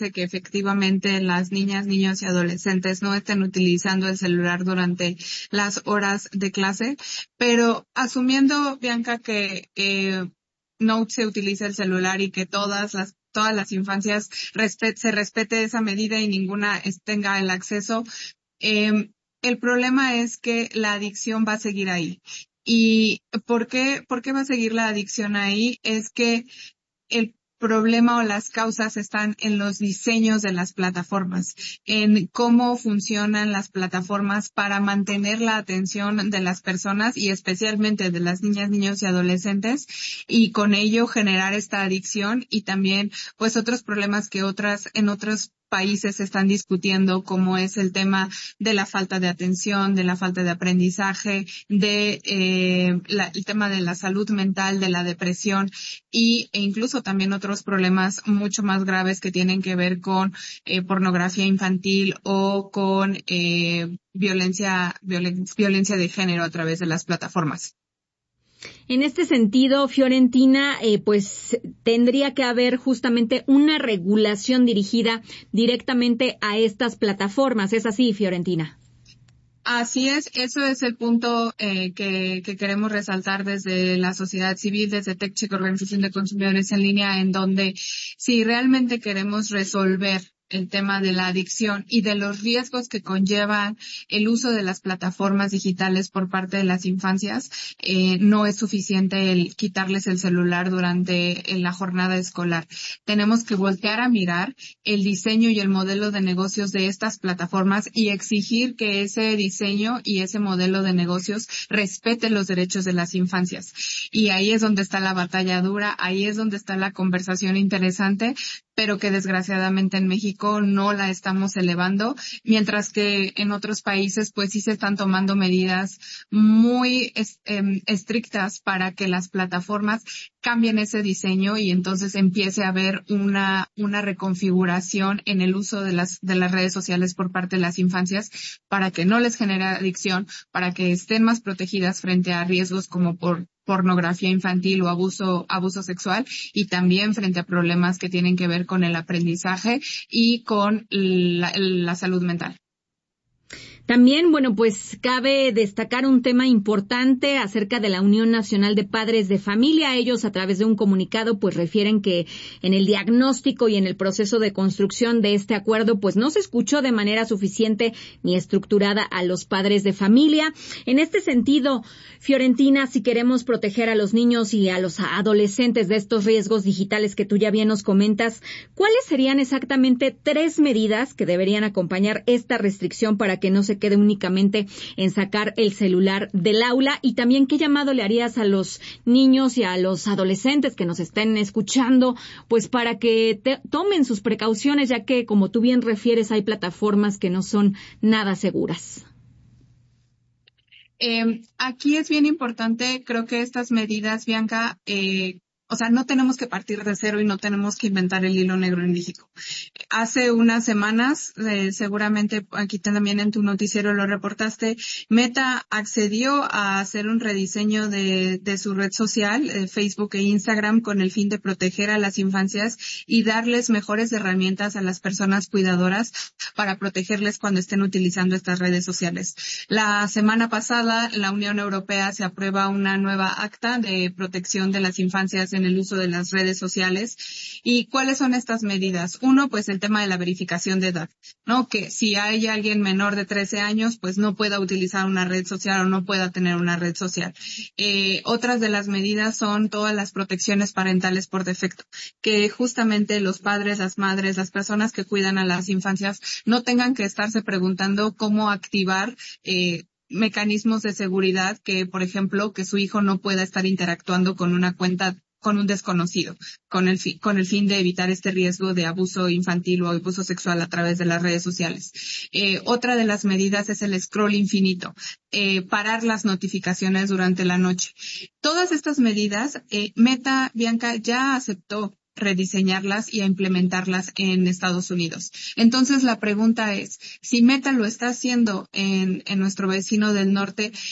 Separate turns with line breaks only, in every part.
que efectivamente las niñas, niños y adolescentes no estén utilizando el celular durante las horas de clase, pero asumiendo, Bianca, que no se utiliza el celular y que todas las infancias se respete esa medida y ninguna tenga el acceso, el problema es que la adicción va a seguir ahí. ¿Y por qué va a seguir la adicción ahí? Es que el problema o las causas están en los diseños de las plataformas, en cómo funcionan las plataformas para mantener la atención de las personas y especialmente de las niñas, niños y adolescentes, y con ello generar esta adicción y también pues otros problemas que en otros países se están discutiendo, como es el tema de la falta de atención, de la falta de aprendizaje, el tema de la salud mental, de la depresión e incluso también otros problemas mucho más graves que tienen que ver con pornografía infantil o con violencia de género a través de las plataformas.
En este sentido, Fiorentina, pues tendría que haber justamente una regulación dirigida directamente a estas plataformas. ¿Es así, Fiorentina?
Así es, eso es el punto que queremos resaltar desde la sociedad civil, desde TechCheck, Organización de Consumidores en Línea, en donde si realmente queremos resolver el tema de la adicción y de los riesgos que conllevan el uso de las plataformas digitales por parte de las infancias, no es suficiente el quitarles el celular durante la jornada escolar. Tenemos que voltear a mirar el diseño y el modelo de negocios de estas plataformas y exigir que ese diseño y ese modelo de negocios respete los derechos de las infancias. Y ahí es donde está la batalla dura, ahí es donde está la conversación interesante, pero que desgraciadamente en México no la estamos elevando, mientras que en otros países pues sí se están tomando medidas muy estrictas para que las plataformas cambien ese diseño y entonces empiece a haber una reconfiguración en el uso de las redes sociales por parte de las infancias para que no les genere adicción, para que estén más protegidas frente a riesgos como por pornografía infantil o abuso sexual, y también frente a problemas que tienen que ver con el aprendizaje y con la salud mental.
También, bueno, pues cabe destacar un tema importante acerca de la Unión Nacional de Padres de Familia. Ellos, a través de un comunicado, pues refieren que en el diagnóstico y en el proceso de construcción de este acuerdo, pues no se escuchó de manera suficiente ni estructurada a los padres de familia. En este sentido, Fiorentina, si queremos proteger a los niños y a los adolescentes de estos riesgos digitales que tú ya bien nos comentas, ¿cuáles serían exactamente 3 medidas que deberían acompañar esta restricción para que no se quede únicamente en sacar el celular del aula? Y también, ¿qué llamado le harías a los niños y a los adolescentes que nos estén escuchando, pues para que tomen sus precauciones, ya que, como tú bien refieres, hay plataformas que no son nada seguras?
Aquí es bien importante, creo que estas medidas, Bianca, no tenemos que partir de cero y no tenemos que inventar el hilo negro en México. Hace unas semanas, seguramente aquí también en tu noticiero lo reportaste, Meta accedió a hacer un rediseño de su red social, Facebook e Instagram, con el fin de proteger a las infancias y darles mejores herramientas a las personas cuidadoras para protegerles cuando estén utilizando estas redes sociales. La semana pasada, la Unión Europea se aprueba una nueva acta de protección de las infancias en el uso de las redes sociales. ¿Y cuáles son estas medidas? Uno, pues el tema de la verificación de edad, ¿no? Que si hay alguien menor de 13 años, pues no pueda utilizar una red social o no pueda tener una red social. Otras de las medidas son todas las protecciones parentales por defecto, que justamente los padres, las madres, las personas que cuidan a las infancias no tengan que estarse preguntando cómo activar mecanismos de seguridad, que, por ejemplo, que su hijo no pueda estar interactuando con una cuenta con un desconocido, con el fin de evitar este riesgo de abuso infantil o abuso sexual a través de las redes sociales. Otra de las medidas es el scroll infinito, parar las notificaciones durante la noche. Todas estas medidas, Meta, Bianca, ya aceptó rediseñarlas y a implementarlas en Estados Unidos. Entonces la pregunta es, si Meta lo está haciendo en nuestro vecino del norte,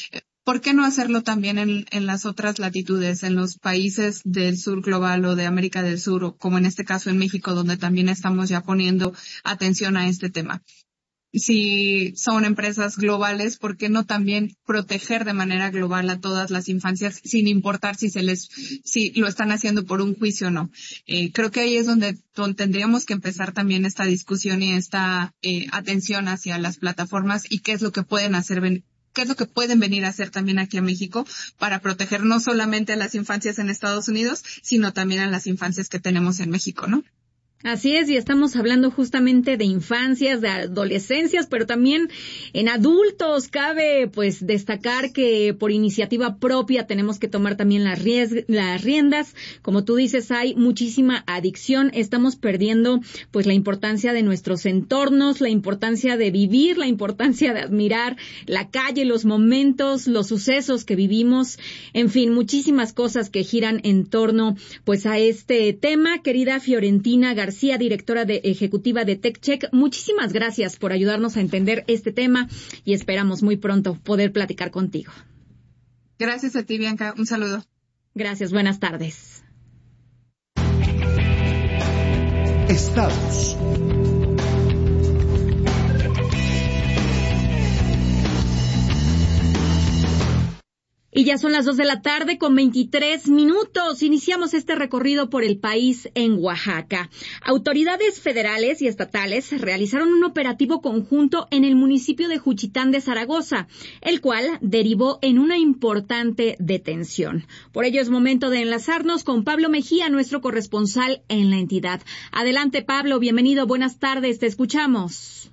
¿por qué no hacerlo también en las otras latitudes, en los países del sur global o de América del Sur, o como en este caso en México, donde también estamos ya poniendo atención a este tema? Si son empresas globales, ¿por qué no también proteger de manera global a todas las infancias sin importar si lo están haciendo por un juicio o no? Creo que ahí es donde tendríamos que empezar también esta discusión y esta atención hacia las plataformas y qué es lo que pueden hacer, qué es lo que pueden venir a hacer también aquí a México para proteger no solamente a las infancias en Estados Unidos, sino también a las infancias que tenemos en México, ¿no?
Así es, y estamos hablando justamente de infancias, de adolescencias, pero también en adultos. Cabe pues destacar que por iniciativa propia tenemos que tomar también las riendas. Como tú dices, hay muchísima adicción, estamos perdiendo pues la importancia de nuestros entornos, la importancia de vivir, la importancia de admirar la calle, los momentos, los sucesos que vivimos, en fin, muchísimas cosas que giran en torno pues a este tema. Querida Fiorentina García, directora ejecutiva de TechCheck, muchísimas gracias por ayudarnos a entender este tema y esperamos muy pronto poder platicar contigo.
Gracias a ti, Bianca. Un saludo.
Gracias. Buenas tardes.
Estados.
Y ya son las 2:23 p.m. Iniciamos este recorrido por el país en Oaxaca. Autoridades federales y estatales realizaron un operativo conjunto en el municipio de Juchitán de Zaragoza, el cual derivó en una importante detención. Por ello es momento de enlazarnos con Pablo Mejía, nuestro corresponsal en la entidad. Adelante, Pablo, bienvenido, buenas tardes, te escuchamos.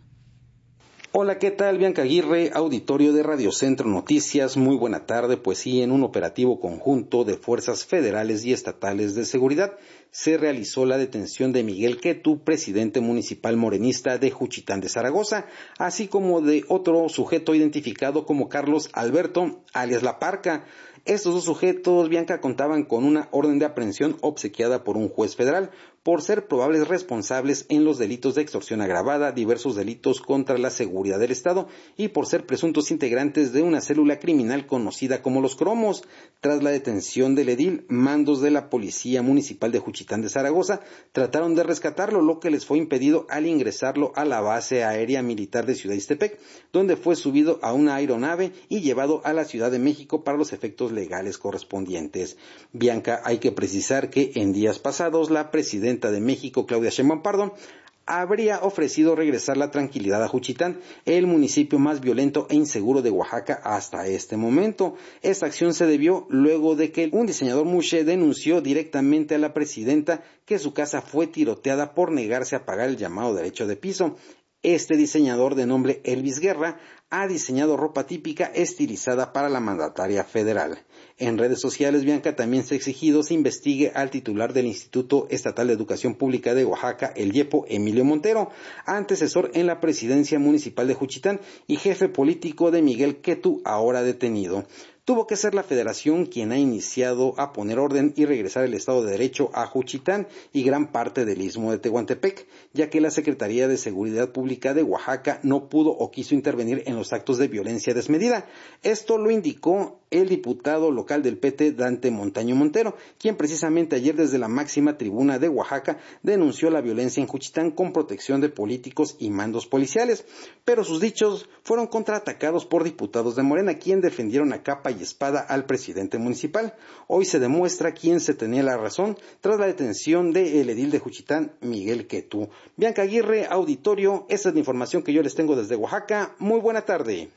Hola, ¿qué tal? Bianca Aguirre, auditorio de Radio Centro Noticias. Muy buena tarde. Pues sí, en un operativo conjunto de fuerzas federales y estatales de seguridad se realizó la detención de Miguel Quetu, presidente municipal morenista de Juchitán de Zaragoza, así como de otro sujeto identificado como Carlos Alberto, alias La Parca. Estos dos sujetos, Bianca, contaban con una orden de aprehensión obsequiada por un juez federal por ser probables responsables en los delitos de extorsión agravada, diversos delitos contra la seguridad del Estado y por ser presuntos integrantes de una célula criminal conocida como Los Cromos. Tras la detención del edil, mandos de la Policía Municipal de Juchitán de Zaragoza trataron de rescatarlo, lo que les fue impedido al ingresarlo a la base aérea militar de Ciudad Ixtepec, donde fue subido a una aeronave y llevado a la Ciudad de México para los efectos legales correspondientes. Bianca, hay que precisar que en días pasados la presidenta de México, Claudia Sheinbaum Pardo, habría ofrecido regresar la tranquilidad a Juchitán, el municipio más violento e inseguro de Oaxaca hasta este momento. Esta acción se debió luego de que un diseñador Mushe denunció directamente a la presidenta que su casa fue tiroteada por negarse a pagar el llamado derecho de piso. Este diseñador, de nombre Elvis Guerra, ha diseñado ropa típica estilizada para la mandataria federal. En redes sociales, Bianca, también se ha exigido se investigue al titular del Instituto Estatal de Educación Pública de Oaxaca, el IEPO, Emilio Montero, antecesor en la presidencia municipal de Juchitán y jefe político de Miguel Quetu, ahora detenido. Tuvo que ser la federación quien ha iniciado a poner orden y regresar el Estado de Derecho a Juchitán y gran parte del istmo de Tehuantepec, ya que la Secretaría de Seguridad Pública de Oaxaca no pudo o quiso intervenir en los actos de violencia desmedida. Esto lo indicó el diputado local del PT, Dante Montaño Montero, quien precisamente ayer desde la máxima tribuna de Oaxaca denunció la violencia en Juchitán con protección de políticos y mandos policiales, pero sus dichos fueron contraatacados por diputados de Morena, quien defendieron a capa y espada al presidente municipal. Hoy se demuestra quién se tenía la razón tras la detención del edil de Juchitán, Miguel Quetu. Bianca Aguirre, auditorio, esa es la información que yo les tengo desde Oaxaca. Muy buena tarde.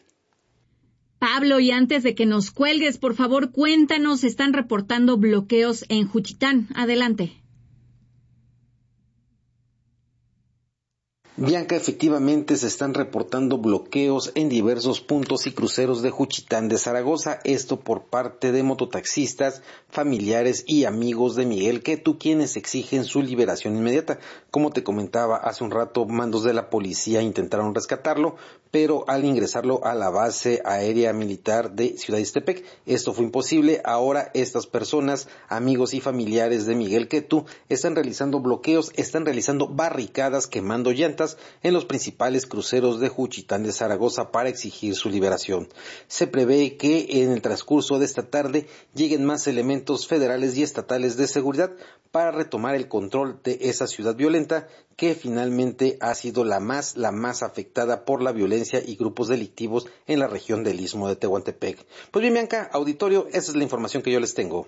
Pablo, y antes de que nos cuelgues, por favor, cuéntanos, están reportando bloqueos en Juchitán. Adelante.
Bianca, efectivamente se están reportando bloqueos en diversos puntos y cruceros de Juchitán de Zaragoza, esto por parte de mototaxistas, familiares y amigos de Miguel Quetu, quienes exigen su liberación inmediata. Como te comentaba hace un rato, mandos de la policía intentaron rescatarlo, pero al ingresarlo a la base aérea militar de Ciudad Ixtepec, esto fue imposible. Ahora estas personas, amigos y familiares de Miguel Quetu, están realizando bloqueos, están realizando barricadas, quemando llantas, armadas en los principales cruceros de Juchitán de Zaragoza para exigir su liberación. Se prevé que en el transcurso de esta tarde lleguen más elementos federales y estatales de seguridad para retomar el control de esa ciudad violenta que finalmente ha sido la más afectada por la violencia y grupos delictivos en la región del Istmo de Tehuantepec. Pues bien, Bianca, auditorio, esa es la información que yo les tengo.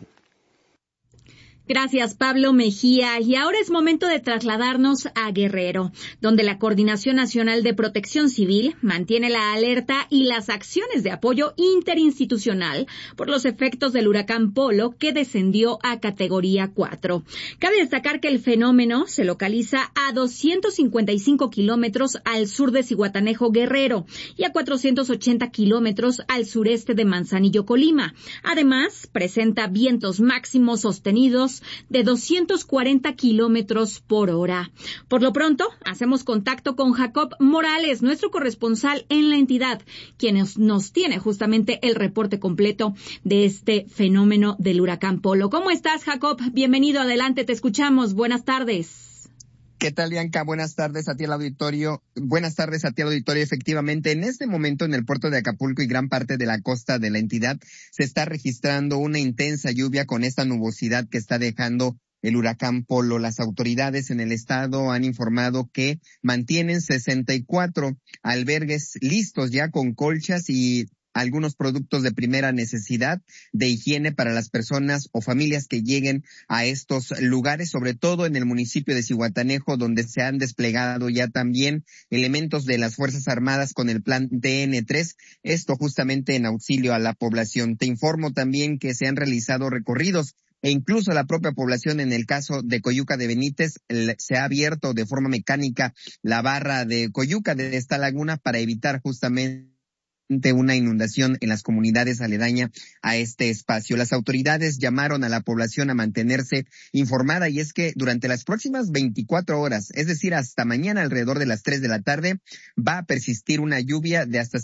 Gracias, Pablo Mejía. Y ahora es momento de trasladarnos a Guerrero, donde la Coordinación Nacional de Protección Civil mantiene la alerta y las acciones de apoyo interinstitucional por los efectos del huracán Polo, que descendió a categoría 4. Cabe destacar que el fenómeno se localiza a 255 kilómetros al sur de Zihuatanejo, Guerrero, y a 480 kilómetros al sureste de Manzanillo, Colima. Además, presenta vientos máximos sostenidos de 240 kilómetros por hora. Por lo pronto, hacemos contacto con Jacob Morales, nuestro corresponsal en la entidad, quien nos tiene justamente el reporte completo de este fenómeno del huracán Polo. ¿Cómo estás, Jacob? Bienvenido, adelante, te escuchamos. Buenas tardes.
¿Qué tal, Bianca? Buenas tardes a ti al auditorio. Buenas tardes a ti al auditorio. Efectivamente, en este momento en el puerto de Acapulco y gran parte de la costa de la entidad se está registrando una intensa lluvia con esta nubosidad que está dejando el huracán Polo. Las autoridades en el estado han informado que mantienen 64 albergues listos ya con colchas y algunos productos de primera necesidad de higiene para las personas o familias que lleguen a estos lugares, sobre todo en el municipio de Zihuatanejo, donde se han desplegado ya también elementos de las Fuerzas Armadas con el plan DN3, esto justamente en auxilio a la población. Te informo también que se han realizado recorridos e incluso la propia población, en el caso de Coyuca de Benítez, se ha abierto de forma mecánica la barra de Coyuca de esta laguna para evitar justamente una inundación en las comunidades aledañas a este espacio. Las autoridades llamaron a la población a mantenerse informada, y es que durante las próximas 24 horas, es decir, hasta mañana alrededor de las 3 de la tarde, va a persistir una lluvia de hasta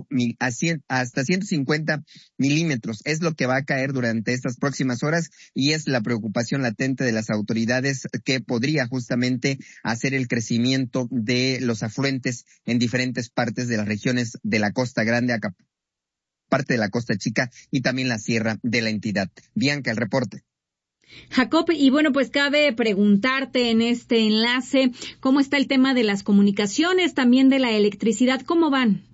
150 milímetros. Es lo que va a caer durante estas próximas horas, y es la preocupación latente de las autoridades que podría justamente hacer el crecimiento de los afluentes en diferentes partes de las regiones de la Costa Grande, parte de la Costa Chica y también la sierra de la entidad. Bianca, el reporte.
Jacob, y bueno, pues cabe preguntarte en este enlace, ¿cómo está el tema de las comunicaciones, también de la electricidad? ¿Cómo van?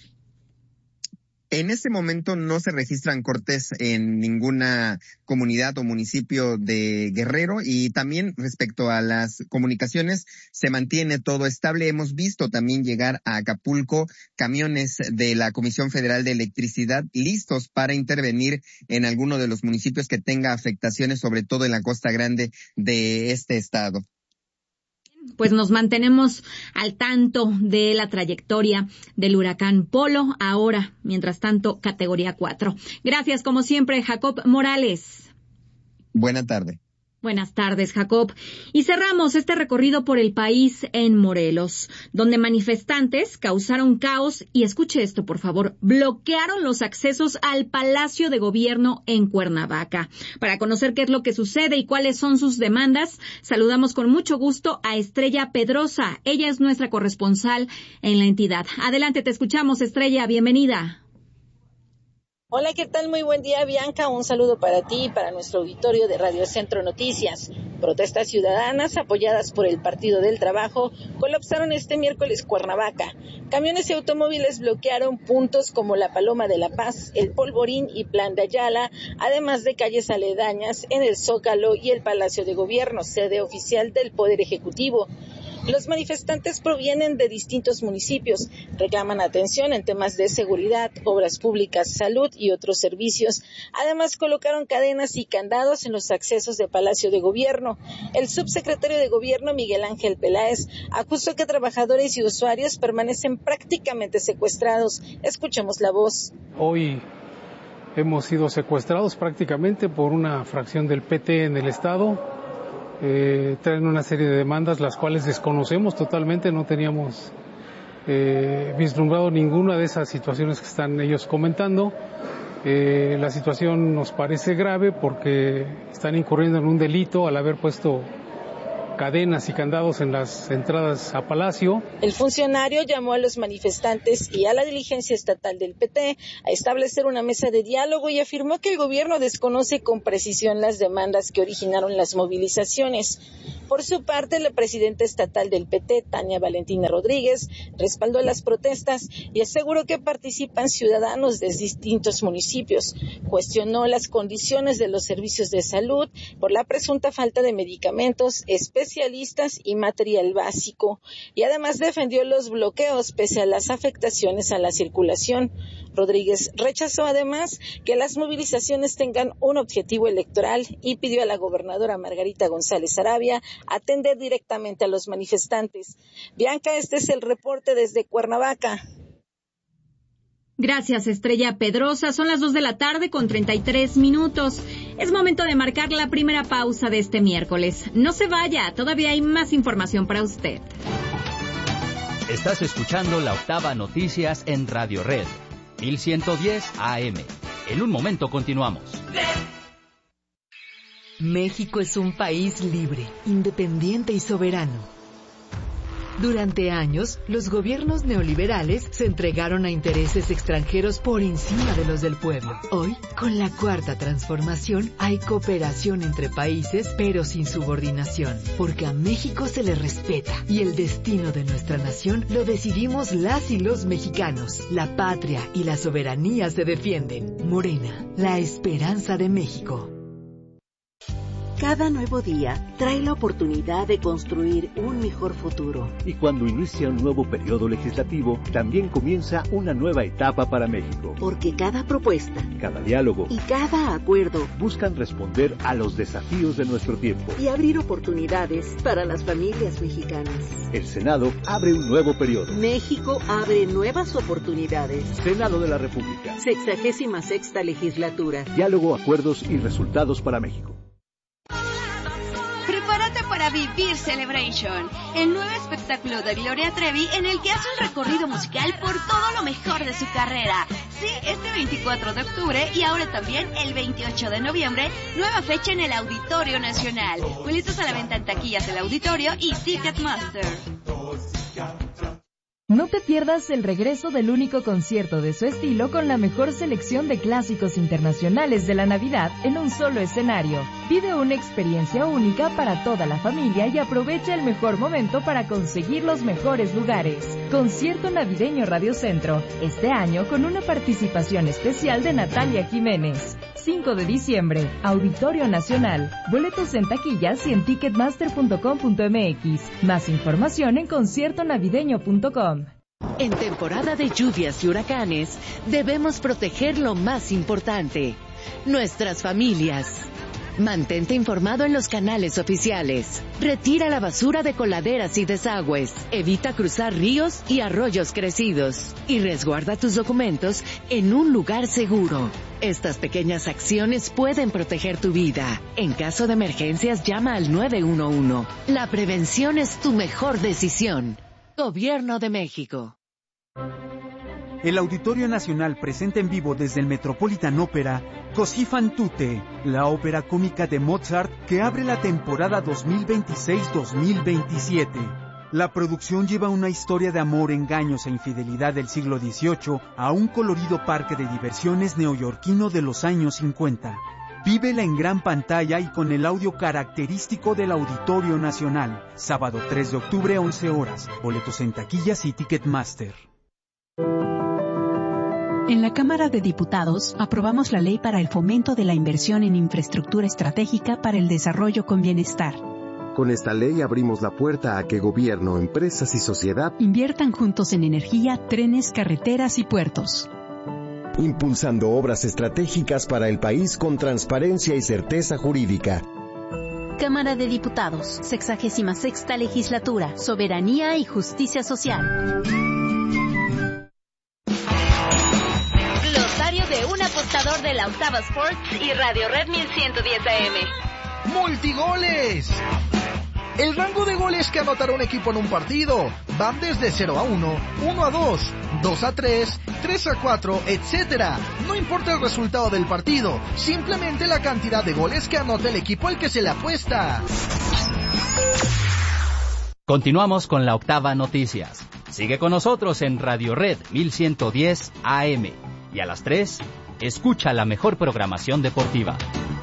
En este momento no se registran cortes en ninguna comunidad o municipio de Guerrero, y también respecto a las comunicaciones se mantiene todo estable. Hemos visto también llegar a Acapulco camiones de la Comisión Federal de Electricidad listos para intervenir en alguno de los municipios que tenga afectaciones, sobre todo en la Costa Grande de este estado.
Pues nos mantenemos al tanto de la trayectoria del huracán Polo, ahora, mientras tanto, categoría 4. Gracias, como siempre, Jacob Morales.
Buena tarde.
Buenas tardes, Jacob. Y cerramos este recorrido por el país en Morelos, donde manifestantes causaron caos y, escuche esto, por favor, bloquearon los accesos al Palacio de Gobierno en Cuernavaca. Para conocer qué es lo que sucede y cuáles son sus demandas, saludamos con mucho gusto a Estrella Pedrosa. Ella es nuestra corresponsal en la entidad. Adelante, te escuchamos, Estrella. Bienvenida.
Hola, ¿qué tal? Muy buen día, Bianca. Un saludo para ti y para nuestro auditorio de Radio Centro Noticias. Protestas ciudadanas apoyadas por el Partido del Trabajo colapsaron este miércoles Cuernavaca. Camiones y automóviles bloquearon puntos como la Paloma de la Paz, el Polvorín y Plan de Ayala, además de calles aledañas en el Zócalo y el Palacio de Gobierno, sede oficial del Poder Ejecutivo. Los manifestantes provienen de distintos municipios, reclaman atención en temas de seguridad, obras públicas, salud y otros servicios. Además, colocaron cadenas y candados en los accesos de Palacio de Gobierno. El subsecretario de Gobierno, Miguel Ángel Peláez, acusó que trabajadores y usuarios permanecen prácticamente secuestrados. Escuchemos la voz.
Hoy hemos sido secuestrados prácticamente por una fracción del PT en el Estado. Traen una serie de demandas las cuales desconocemos totalmente, no teníamos vislumbrado ninguna de esas situaciones que están ellos comentando. La situación nos parece grave porque están incurriendo en un delito al haber puesto cadenas y candados en las entradas a Palacio.
El funcionario llamó a los manifestantes y a la dirigencia estatal del PT a establecer una mesa de diálogo y afirmó que el gobierno desconoce con precisión las demandas que originaron las movilizaciones. Por su parte, la presidenta estatal del PT, Tania Valentina Rodríguez, respaldó las protestas y aseguró que participan ciudadanos de distintos municipios. Cuestionó las condiciones de los servicios de salud por la presunta falta de medicamentos, especialistas y material básico. Y además defendió los bloqueos pese a las afectaciones a la circulación. Rodríguez rechazó además que las movilizaciones tengan un objetivo electoral y pidió a la gobernadora Margarita González Arabia atender directamente a los manifestantes. Bianca, este es el reporte desde Cuernavaca.
Gracias, Estrella Pedrosa. Son las 2:33 p.m. Es momento de marcar la primera pausa de este miércoles. No se vaya, todavía hay más información para usted.
Estás escuchando La Octava Noticias en Radio Red, 1110 AM. En un momento continuamos.
México es un país libre, independiente y soberano. Durante años, los gobiernos neoliberales se entregaron a intereses extranjeros por encima de los del pueblo. Hoy, con la Cuarta Transformación, hay cooperación entre países, pero sin subordinación, porque a México se le respeta y el destino de nuestra nación lo decidimos las y los mexicanos. La patria y la soberanía se defienden. Morena, la esperanza de México.
Cada nuevo día trae la oportunidad de construir un mejor futuro.
Y cuando inicia un nuevo periodo legislativo, también comienza una nueva etapa para México.
Porque cada propuesta,
cada diálogo
y cada acuerdo
buscan responder a los desafíos de nuestro tiempo
y abrir oportunidades para las familias mexicanas.
El Senado abre un nuevo periodo.
México abre nuevas oportunidades.
Senado de la República.
66ª legislatura.
Diálogo, acuerdos y resultados para México.
Prepárate para vivir Celebration, el nuevo espectáculo de Gloria Trevi en el que hace un recorrido musical por todo lo mejor de su carrera. Sí, este 24 de octubre y ahora también el 28 de noviembre, nueva fecha en el Auditorio Nacional. Boletos a la venta en taquillas del Auditorio y Ticketmaster.
No te pierdas el regreso del único concierto de su estilo con la mejor selección de clásicos internacionales de la Navidad en un solo escenario. Vive una experiencia única para toda la familia y aprovecha el mejor momento para conseguir los mejores lugares. Concierto navideño Radio Centro, este año con una participación especial de Natalia Jiménez. 5 de diciembre, Auditorio Nacional. Boletos en taquillas y en ticketmaster.com.mx. Más información en conciertonavideño.com.
En temporada de lluvias y huracanes, debemos proteger lo más importante, nuestras familias. Mantente informado en los canales oficiales. Retira la basura de coladeras y desagües. Evita cruzar ríos y arroyos crecidos. Y resguarda tus documentos en un lugar seguro. Estas pequeñas acciones pueden proteger tu vida. En caso de emergencias, llama al 911. La prevención es tu mejor decisión. Gobierno de México.
El Auditorio Nacional presenta en vivo desde el Metropolitan Opera Così fan tutte, la ópera cómica de Mozart que abre la temporada 2026-2027. La producción lleva una historia de amor, engaños e infidelidad del siglo XVIII a un colorido parque de diversiones neoyorquino de los años 50. Vívela en gran pantalla y con el audio característico del Auditorio Nacional. Sábado 3 de octubre, 11 horas. Boletos en taquillas y Ticketmaster.
En la Cámara de Diputados aprobamos la Ley para el Fomento de la Inversión en Infraestructura Estratégica para el Desarrollo con Bienestar.
Con esta ley abrimos la puerta a que gobierno, empresas y sociedad
inviertan juntos en energía, trenes, carreteras y puertos.
Impulsando obras estratégicas para el país con transparencia y certeza jurídica.
Cámara de Diputados, 66ª Legislatura, Soberanía y Justicia Social.
De un apostador de la Octava Sports y Radio Red 1110 AM.
¡Multigoles! El rango de goles que anotará un equipo en un partido van desde 0-1, 1-2, 2-3, 3-4, etc. No importa el resultado del partido, simplemente la cantidad de goles que anota el equipo al que se le apuesta.
Continuamos con la Octava Noticias. Sigue con nosotros en Radio Red 1110 AM. Y a las 3, escucha la mejor programación deportiva.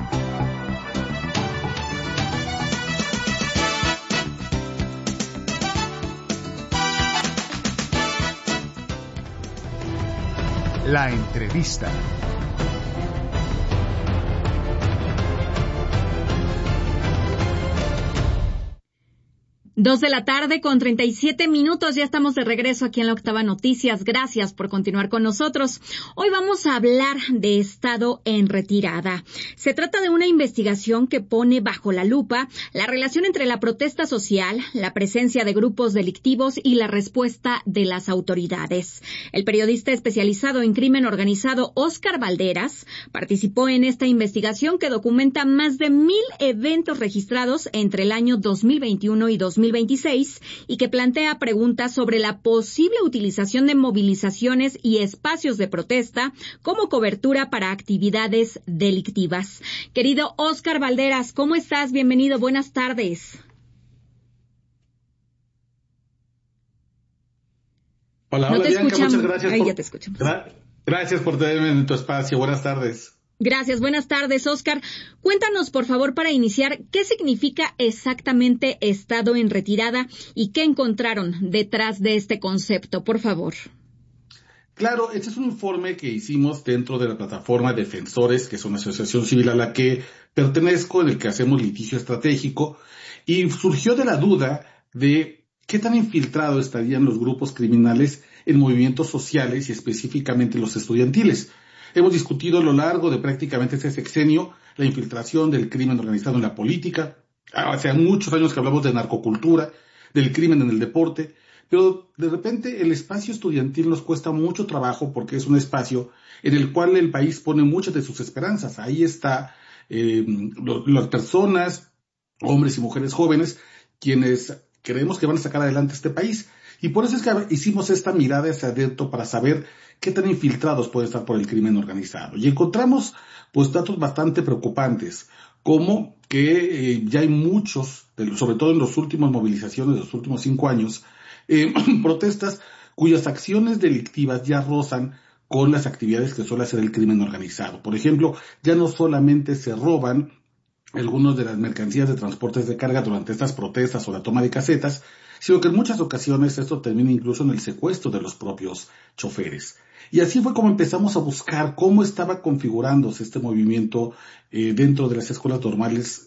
La entrevista.
2:37 p.m, ya estamos de regreso aquí en la Octava Noticias. Gracias por continuar con nosotros. Hoy vamos a hablar de estado en retirada. Se trata de una investigación que pone bajo la lupa la relación entre la protesta social, la presencia de grupos delictivos y la respuesta de las autoridades. El periodista especializado en crimen organizado Óscar Valderas participó en esta investigación que documenta más de 1,000 eventos registrados entre el año 2021 y 2026 y que plantea preguntas sobre la posible utilización de movilizaciones y espacios de protesta como cobertura para actividades delictivas. Querido Óscar Valderas, ¿cómo estás? Bienvenido, buenas tardes.
Hola, Bianca, muchas gracias.
Ya te escuchamos.
Gracias por tenerme en tu espacio. Buenas tardes.
Gracias, buenas tardes, Óscar. Cuéntanos, por favor, para iniciar, ¿qué significa exactamente estado en retirada y qué encontraron detrás de este concepto? Por favor.
Claro, este es un informe que hicimos dentro de la plataforma Defensores, que es una asociación civil a la que pertenezco, en el que hacemos litigio estratégico, y surgió de la duda de qué tan infiltrados estarían los grupos criminales en movimientos sociales y específicamente los estudiantiles. Hemos discutido a lo largo de prácticamente ese sexenio la infiltración del crimen organizado en la política. Hace muchos años que hablamos de narcocultura, del crimen en el deporte, pero de repente el espacio estudiantil nos cuesta mucho trabajo porque es un espacio en el cual el país pone muchas de sus esperanzas. Ahí está las personas, hombres y mujeres jóvenes, quienes creemos que van a sacar adelante este país. Y por eso es que hicimos esta mirada hacia adentro para saber qué tan infiltrados pueden estar por el crimen organizado. Y encontramos pues datos bastante preocupantes, como que ya hay muchos, sobre todo en las últimas movilizaciones de los últimos 5 años, protestas cuyas acciones delictivas ya rozan con las actividades que suele hacer el crimen organizado. Por ejemplo, ya no solamente se roban algunas de las mercancías de transportes de carga durante estas protestas o la toma de casetas, sino que en muchas ocasiones esto termina incluso en el secuestro de los propios choferes. Y así fue como empezamos a buscar cómo estaba configurándose este movimiento dentro de las escuelas normales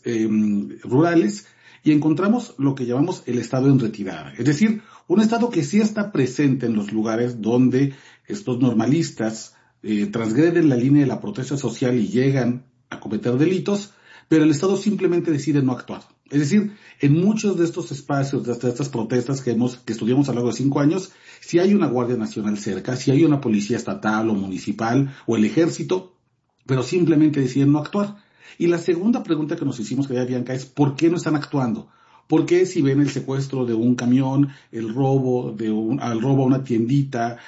rurales, y encontramos lo que llamamos el estado en retirada. Es decir, un estado que sí está presente en los lugares donde estos normalistas transgreden la línea de la protesta social y llegan a cometer delitos, pero el Estado simplemente decide no actuar. Es decir, en muchos de estos espacios, de estas protestas que estudiamos a lo largo de 5 años, si hay una Guardia Nacional cerca, si hay una policía estatal o municipal o el ejército, pero simplemente deciden no actuar. Y la segunda pregunta que nos hicimos, querida Bianca, es ¿por qué no están actuando? ¿Por qué si ven el secuestro de un camión, el robo al robo a una tiendita,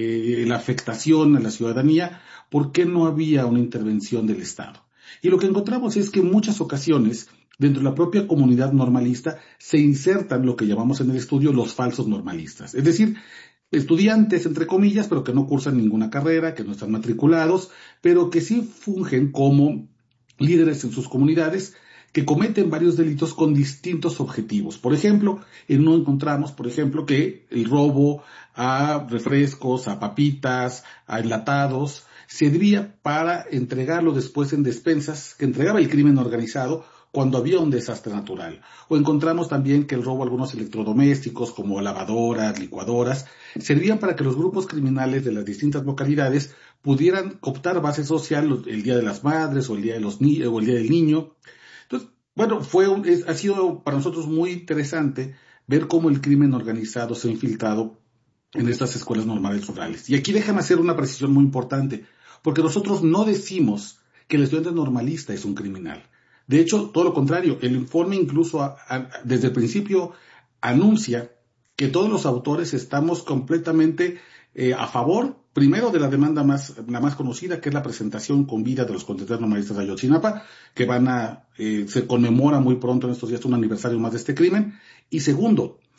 la afectación a la ciudadanía, por qué no había una intervención del Estado? Y lo que encontramos es que en muchas ocasiones, dentro de la propia comunidad normalista, se insertan lo que llamamos en el estudio los falsos normalistas. Es decir, estudiantes, entre comillas, pero que no cursan ninguna carrera, que no están matriculados, pero que sí fungen como líderes en sus comunidades, que cometen varios delitos con distintos objetivos. Por ejemplo, no encontramos, que el robo a refrescos, a papitas, a enlatados, serviría para entregarlo después en despensas que entregaba el crimen organizado cuando había un desastre natural. O encontramos también que el robo a algunos electrodomésticos como lavadoras, licuadoras, servían para que los grupos criminales de las distintas localidades pudieran cooptar base social el Día de las Madres o el Día del Niño. Entonces, bueno, ha sido para nosotros muy interesante ver cómo el crimen organizado se ha infiltrado en estas escuelas normales rurales. Y aquí déjame hacer una precisión muy importante, porque nosotros no decimos que el estudiante normalista es un criminal. De hecho, todo lo contrario, el informe incluso desde el principio anuncia que todos los autores estamos completamente a favor, primero de la demanda la más conocida, que es la presentación con vida de los estudiantes normalistas de Ayotzinapa, que se conmemora muy pronto en estos días un aniversario más de este crimen, y segundo,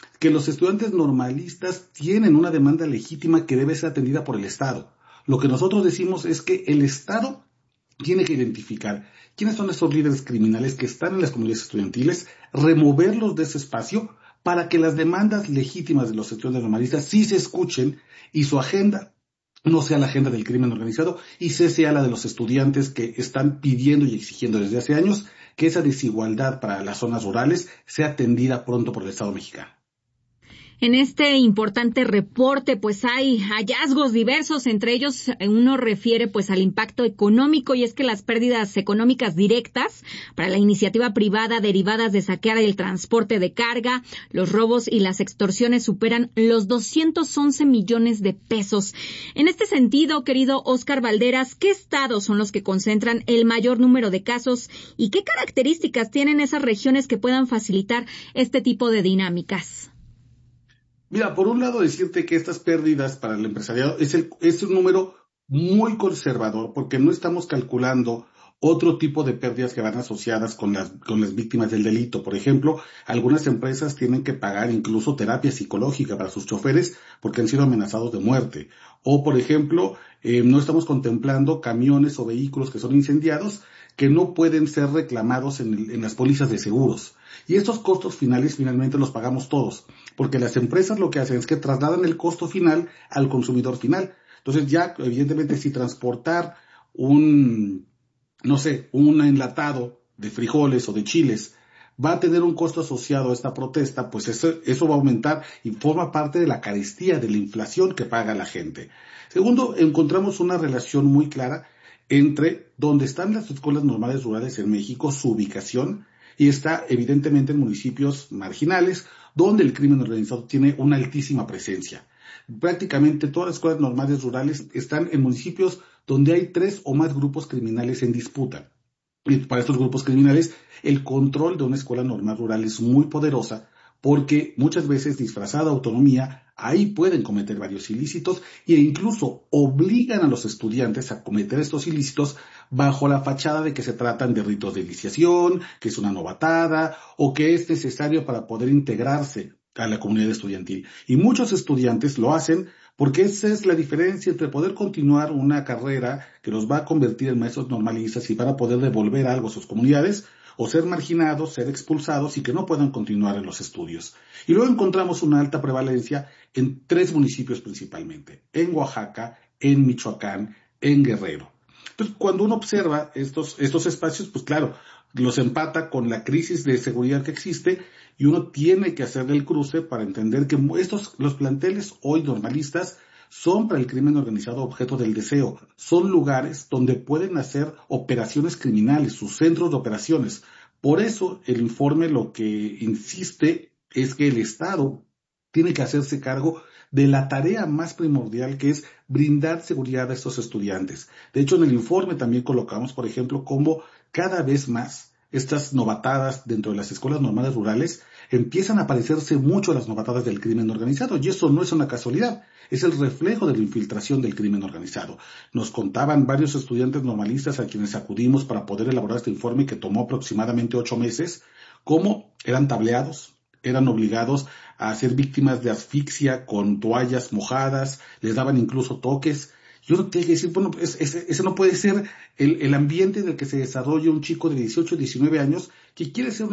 que los estudiantes normalistas tienen una demanda legítima que debe ser atendida por el Estado. Lo que nosotros decimos es que el Estado tiene que identificar quiénes son esos líderes criminales que están en las comunidades estudiantiles, removerlos de ese espacio para que las demandas legítimas de los estudiantes normalistas sí se escuchen y su agenda no sea la agenda del crimen organizado y sea la de los estudiantes que están pidiendo y exigiendo desde hace años que esa desigualdad para las zonas rurales sea atendida pronto por el Estado mexicano.
En este importante reporte, pues hay hallazgos diversos, entre ellos uno refiere pues al impacto económico, y es que las pérdidas económicas directas para la iniciativa privada derivadas de saquear el transporte de carga, los robos y las extorsiones superan los 211 millones de pesos. En este sentido, querido Óscar Valderas, ¿qué estados son los que concentran el mayor número de casos y qué características tienen esas regiones que puedan facilitar este tipo de dinámicas?
Mira, por un lado decirte que estas pérdidas para el empresariado es un número muy conservador, porque no estamos calculando otro tipo de pérdidas que van asociadas con las víctimas del delito. Por ejemplo, algunas empresas tienen que pagar incluso terapia psicológica para sus choferes porque han sido amenazados de muerte. O, por ejemplo, no estamos contemplando camiones o vehículos que son incendiados que no pueden ser reclamados en las pólizas de seguros. Y estos costos finales finalmente los pagamos todos, porque las empresas lo que hacen es que trasladan el costo final al consumidor final. Entonces ya, evidentemente, si transportar un enlatado de frijoles o de chiles va a tener un costo asociado a esta protesta, pues eso va a aumentar y forma parte de la carestía, de la inflación que paga la gente. Segundo, encontramos una relación muy clara entre dónde están las escuelas normales rurales en México, su ubicación, y está evidentemente en municipios marginales, donde el crimen organizado tiene una altísima presencia. Prácticamente todas las escuelas normales rurales están en municipios donde hay 3 o más grupos criminales en disputa. Y para estos grupos criminales, el control de una escuela normal rural es muy poderosa, porque muchas veces, disfrazada de autonomía, ahí pueden cometer varios ilícitos e incluso obligan a los estudiantes a cometer estos ilícitos bajo la fachada de que se tratan de ritos de iniciación, que es una novatada o que es necesario para poder integrarse a la comunidad estudiantil. Y muchos estudiantes lo hacen porque esa es la diferencia entre poder continuar una carrera que los va a convertir en maestros normalistas y para poder devolver algo a sus comunidades, o ser marginados, ser expulsados y que no puedan continuar en los estudios. Y luego encontramos una alta prevalencia en 3 municipios principalmente, en Oaxaca, en Michoacán, en Guerrero. Entonces, cuando uno observa estos espacios, pues claro, los empata con la crisis de seguridad que existe y uno tiene que hacer el cruce para entender que los planteles hoy normalistas son para el crimen organizado objeto del deseo. Son lugares donde pueden hacer operaciones criminales, sus centros de operaciones. Por eso el informe lo que insiste es que el Estado tiene que hacerse cargo de la tarea más primordial, que es brindar seguridad a estos estudiantes. De hecho, en el informe también colocamos, por ejemplo, cómo cada vez más estas novatadas dentro de las escuelas normales rurales empiezan a parecerse mucho a las novatadas del crimen organizado, y eso no es una casualidad, es el reflejo de la infiltración del crimen organizado. Nos contaban varios estudiantes normalistas a quienes acudimos para poder elaborar este informe, que tomó aproximadamente 8 meses, cómo eran tableados, eran obligados a ser víctimas de asfixia con toallas mojadas, les daban incluso toques. Yo no tengo que decir, bueno, ese no puede ser el ambiente en el que se desarrolla un chico de 18 o 19 años que quiere ser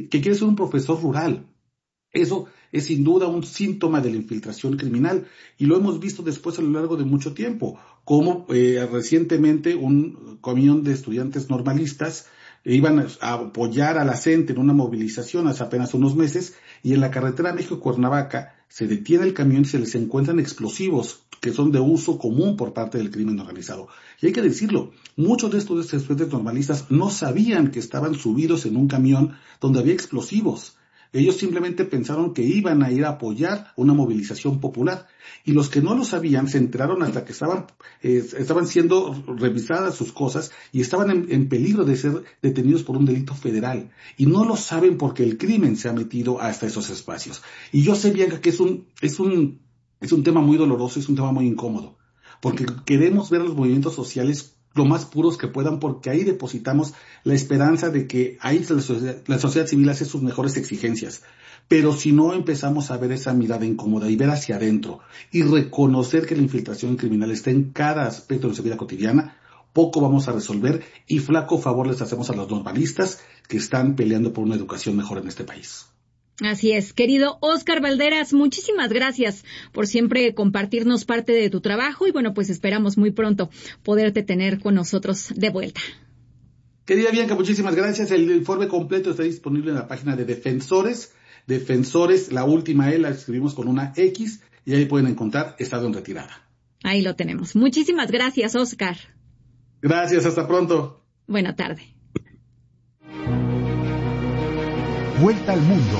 un profesor rural. Eso es sin duda un síntoma de la infiltración criminal, y lo hemos visto después a lo largo de mucho tiempo, como recientemente un camión de estudiantes normalistas iban a apoyar a la CENTE en una movilización hace apenas unos meses, y en la carretera México-Cuernavaca se detiene el camión y se les encuentran explosivos que son de uso común por parte del crimen organizado. Y hay que decirlo, muchos de estos estudiantes normalistas no sabían que estaban subidos en un camión donde había explosivos. Ellos simplemente pensaron que iban a ir a apoyar una movilización popular. Y los que no lo sabían se enteraron hasta que estaban siendo revisadas sus cosas y estaban en peligro de ser detenidos por un delito federal. Y no lo saben porque el crimen se ha metido hasta esos espacios. Y yo sé, Bianca, que es un tema muy doloroso, es un tema muy incómodo, porque queremos ver a los movimientos sociales lo más puros que puedan, porque ahí depositamos la esperanza de que ahí la sociedad civil hace sus mejores exigencias. Pero si no empezamos a ver esa mirada incómoda y ver hacia adentro y reconocer que la infiltración criminal está en cada aspecto de nuestra vida cotidiana, poco vamos a resolver y flaco favor les hacemos a los normalistas que están peleando por una educación mejor en este país.
Así es, querido Óscar Valderas, muchísimas gracias por siempre compartirnos parte de tu trabajo y bueno, pues esperamos muy pronto poderte tener con nosotros de vuelta.
Querida Bianca, muchísimas gracias. El informe completo está disponible en la página de Defensores, la última E la escribimos con una X y ahí pueden encontrar Estado en Retirada.
Ahí lo tenemos. Muchísimas gracias, Óscar.
Gracias, hasta pronto.
Buena tarde.
Vuelta al mundo.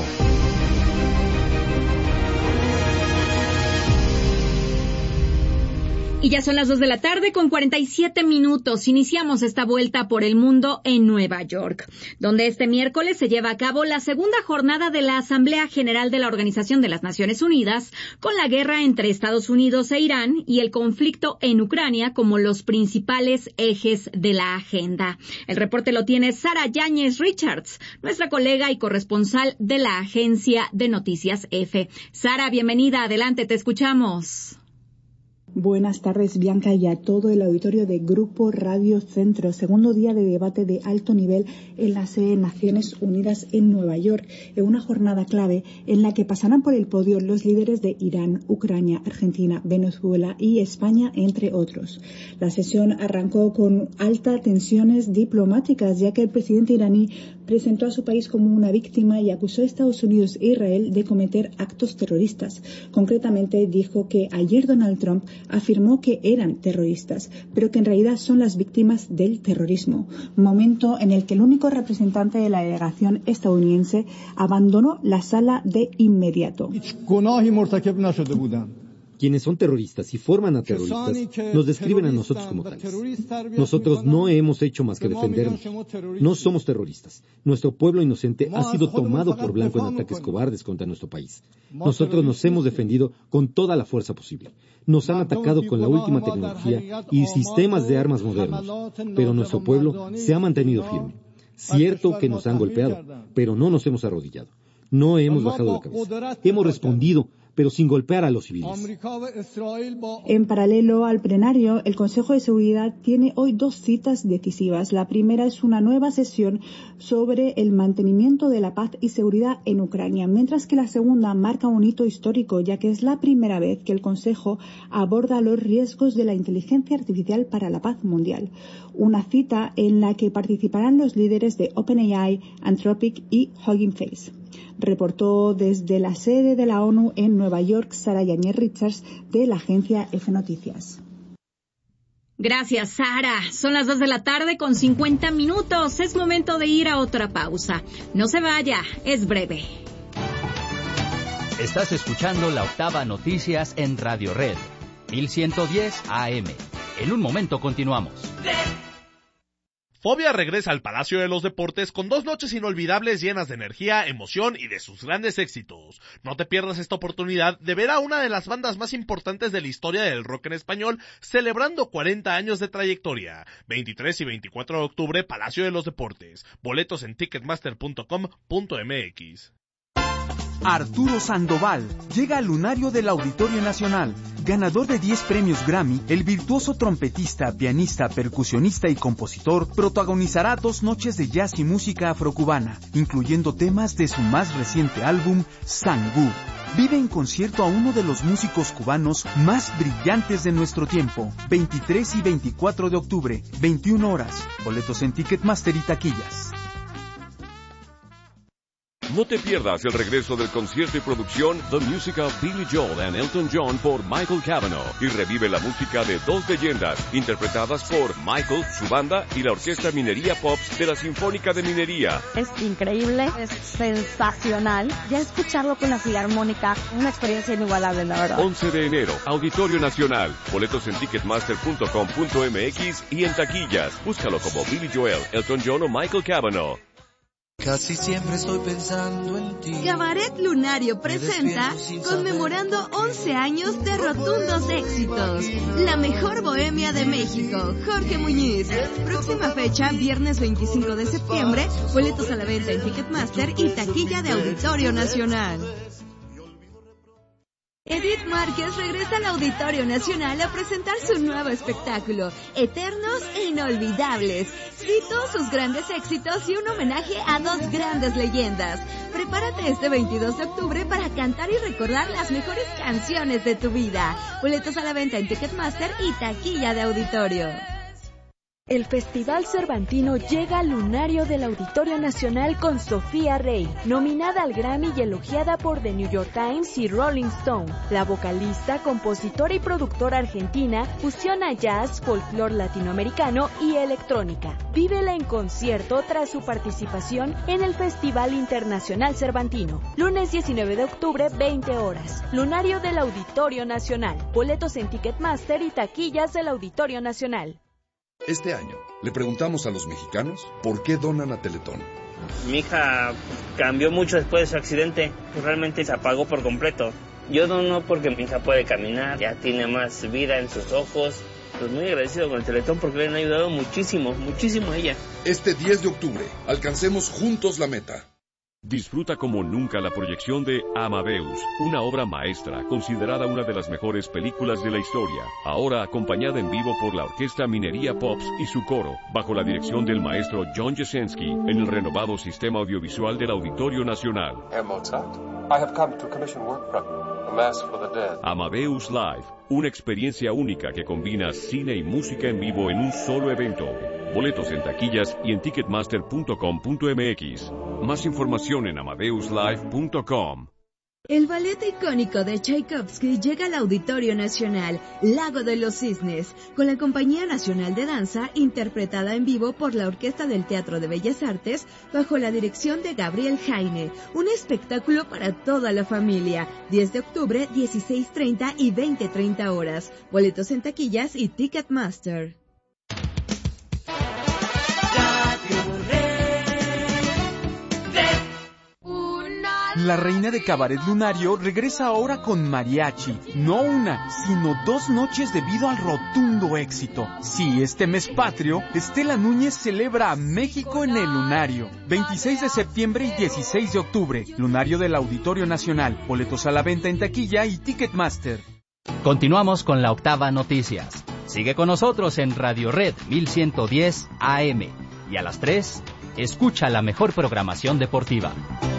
Y ya son las 2 de la tarde con 47 minutos. Iniciamos esta vuelta por el mundo en Nueva York, donde este miércoles se lleva a cabo la segunda jornada de la Asamblea General de la Organización de las Naciones Unidas, con la guerra entre Estados Unidos e Irán y el conflicto en Ucrania como los principales ejes de la agenda. El reporte lo tiene Sara Yáñez Richards, nuestra colega y corresponsal de la agencia de noticias EFE. Sara, bienvenida. Adelante, te escuchamos.
Buenas tardes, Bianca, y a todo el auditorio de Grupo Radio Centro. Segundo día de debate de alto nivel en la sede de Naciones Unidas en Nueva York, en una jornada clave en la que pasarán por el podio los líderes de Irán, Ucrania, Argentina, Venezuela y España, entre otros. La sesión arrancó con altas tensiones diplomáticas, ya que el presidente iraní presentó a su país como una víctima y acusó a Estados Unidos e Israel de cometer actos terroristas. Concretamente, dijo que ayer Donald Trump afirmó que eran terroristas, pero que en realidad son las víctimas del terrorismo. Momento en el que el único representante de la delegación estadounidense abandonó la sala de inmediato.
Quienes son terroristas y forman a terroristas nos describen a nosotros como tales. Nosotros no hemos hecho más que defendernos. No somos terroristas. Nuestro pueblo inocente ha sido tomado por blanco en ataques cobardes contra nuestro país. Nosotros nos hemos defendido con toda la fuerza posible. Nos han atacado con la última tecnología y sistemas de armas modernos, pero nuestro pueblo se ha mantenido firme. Cierto que nos han golpeado, pero no nos hemos arrodillado. No hemos bajado la cabeza. Hemos respondido, pero sin golpear a los civiles.
En paralelo al plenario, el Consejo de Seguridad tiene hoy dos citas decisivas. La primera es una nueva sesión sobre el mantenimiento de la paz y seguridad en Ucrania, mientras que la segunda marca un hito histórico, ya que es la primera vez que el Consejo aborda los riesgos de la inteligencia artificial para la paz mundial. Una cita en la que participarán los líderes de OpenAI, Anthropic y Hugging Face. Reportó desde la sede de la ONU en Nueva York, Sara Yáñez Richards, de la agencia EFE Noticias.
Gracias, Sara. Son las 2 de la tarde con 50 minutos. Es momento de ir a otra pausa. No se vaya, es breve.
Estás escuchando la Octava Noticias en Radio Red, 1110 AM. En un momento continuamos.
Fobia regresa al Palacio de los Deportes con 2 noches inolvidables llenas de energía, emoción y de sus grandes éxitos. No te pierdas esta oportunidad de ver a una de las bandas más importantes de la historia del rock en español celebrando 40 años de trayectoria. 23 y 24 de octubre, Palacio de los Deportes. Boletos en ticketmaster.com.mx.
Arturo Sandoval llega al lunario del Auditorio Nacional. Ganador de 10 premios Grammy, el virtuoso trompetista, pianista, percusionista y compositor protagonizará 2 noches de jazz y música afrocubana, incluyendo temas de su más reciente álbum, Sangú. Vive en concierto a uno de los músicos cubanos más brillantes de nuestro tiempo. 23 y 24 de octubre, 21 horas. Boletos en Ticketmaster y taquillas.
No te pierdas el regreso del concierto y producción The Music of Billy Joel and Elton John por Michael Cavanaugh y revive la música de 2 leyendas interpretadas por Michael, su banda y la Orquesta Minería Pops de la Sinfónica de Minería.
Es increíble, es sensacional. Ya escucharlo con la Filarmónica, una experiencia inigualable, la verdad.
11 de enero, Auditorio Nacional. Boletos en Ticketmaster.com.mx y en taquillas. Búscalo como Billy Joel, Elton John o Michael Cavanaugh.
Casi siempre estoy pensando en ti.
Cabaret Lunario presenta conmemorando 11 años de rotundos éxitos. La mejor bohemia de México, Jorge Muñiz. Próxima fecha, viernes 25 de septiembre, boletos a la venta en Ticketmaster y taquilla de Auditorio Nacional. Edith Márquez regresa al Auditorio Nacional a presentar su nuevo espectáculo, Eternos e Inolvidables. Cito sus grandes éxitos y un homenaje a dos grandes leyendas. Prepárate este 22 de octubre para cantar y recordar las mejores canciones de tu vida. Boletos a la venta en Ticketmaster y taquilla de Auditorio.
El Festival Cervantino llega al Lunario del Auditorio Nacional con Sofía Rey, nominada al Grammy y elogiada por The New York Times y Rolling Stone. La vocalista, compositora y productora argentina fusiona jazz, folclore latinoamericano y electrónica. Vívela en concierto tras su participación en el Festival Internacional Cervantino. Lunes 19 de octubre, 20 horas. Lunario del Auditorio Nacional. Boletos en Ticketmaster y taquillas del Auditorio Nacional.
Este año, le preguntamos a los mexicanos por qué donan a Teletón.
Mi hija cambió mucho después de su accidente, realmente se apagó por completo. Yo dono porque mi hija puede caminar, ya tiene más vida en sus ojos. Pues muy agradecido con el Teletón porque le han ayudado muchísimo, muchísimo a ella.
Este 10 de octubre, alcancemos juntos la meta.
Disfruta como nunca la proyección de Amadeus, una obra maestra, considerada una de las mejores películas de la historia, ahora acompañada en vivo por la Orquesta Minería Pops y su coro, bajo la dirección del maestro John Jasenski, en el renovado sistema audiovisual del Auditorio Nacional. Amadeus Live, una experiencia única que combina cine y música en vivo en un solo evento. Boletos en taquillas y en ticketmaster.com.mx. Más información en amadeuslive.com.
El ballet icónico de Tchaikovsky llega al Auditorio Nacional, Lago de los Cisnes, con la Compañía Nacional de Danza, interpretada en vivo por la Orquesta del Teatro de Bellas Artes, bajo la dirección de Gabriel Jaime. Un espectáculo para toda la familia. 10 de octubre, 16:30 y 20:30 horas. Boletos en taquillas y Ticketmaster.
La reina de Cabaret Lunario regresa ahora con mariachi, no una, sino 2 noches debido al rotundo éxito. Sí, este mes patrio, Estela Núñez celebra a México en el Lunario. 26 de septiembre y 16 de octubre, Lunario del Auditorio Nacional. Boletos a la venta en taquilla y Ticketmaster.
Continuamos con la Octava Noticias. Sigue con nosotros en Radio Red 1110 AM. Y a las 3, escucha la mejor programación deportiva.